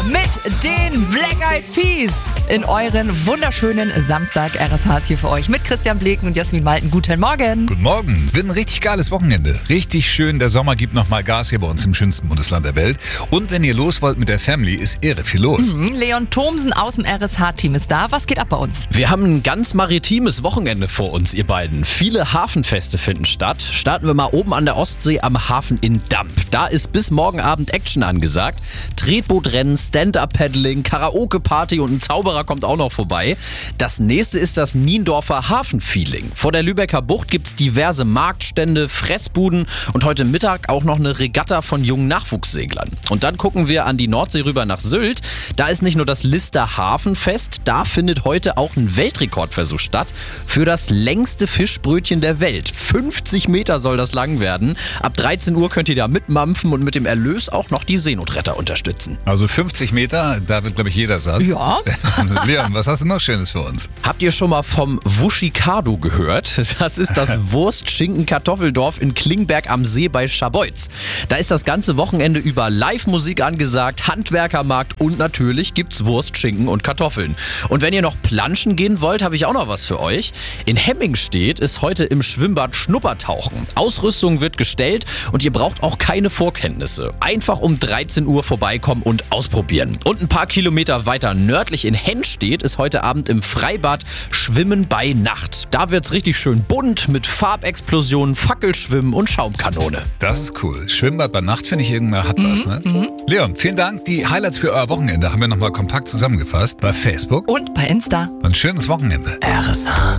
mit den Black Eyed Peas in euren wunderschönen Samstag. RSH ist hier für euch mit Christian Bleken und Jasmin Malten. Guten Morgen. Guten Morgen. Wird ein richtig geiles Wochenende. Richtig schön. Der Sommer gibt nochmal Gas hier bei uns im schönsten Bundesland der Welt. Und wenn ihr los wollt mit der Family, ist irre viel los. Leon Thomsen aus dem RSH-Team ist da. Was geht ab bei uns? Wir haben ein ganz maritimes Wochenende vor uns, ihr beiden. Viele Hafenfeste finden statt. Starten wir mal oben an der Ostsee am Hafen in Damp. Da ist bis morgen Abend Action angesagt. Tretbootrennen, Stand-Up-Paddling, Karaoke-Party und ein Zauberer kommt auch noch vorbei. Das nächste ist das Niendorfer Hafenfeeling. Vor der Lübecker Bucht gibt's diverse Marktstände, Fressbuden und heute Mittag auch noch eine Regatta von jungen Nachwuchsseglern. Und dann gucken wir an die Nordsee rüber nach Sylt. Da ist nicht nur das Lister Hafenfest, da findet heute auch ein Weltrekordversuch statt für das längste Fischbrötchen der Welt. 50 Meter soll das lang werden. Ab 13 Uhr könnt ihr da mitmampfen und mit dem Erlös auch noch die Seenotretter unterstützen. Also 50 Meter, da wird, glaube ich, jeder satt. Ja. Leon, was hast du noch Schönes für uns? Habt ihr schon mal vom Wuschikado gehört? Das ist das Wurst-Schinken-Kartoffeldorf in Klingberg am See bei Scharbeutz. Da ist das ganze Wochenende über Live-Musik angesagt, Handwerkermarkt und natürlich gibt's Wurst, Schinken und Kartoffeln. Und wenn ihr noch planschen gehen wollt, habe ich auch noch was für euch. In Hemmingstedt ist heute im Schwimmbad Schnuppertauchen. Ausrüstung wird gestellt und ihr braucht auch keine Vorkenntnisse. Einfach um 13 Uhr vorbeikommen und ausprobieren. Und ein paar Kilometer weiter nördlich in Hennstedt ist heute Abend im Freibad Schwimmen bei Nacht. Da wird's richtig schön bunt mit Farbexplosionen, Fackelschwimmen und Schaumkanone. Das ist cool. Schwimmbad bei Nacht, finde ich, irgendwann hat was, ne? Leon, vielen Dank. Die Highlights für euer Wochenende haben wir nochmal kompakt zusammengefasst bei Facebook Und bei Insta. Ein schönes Wochenende. RSH.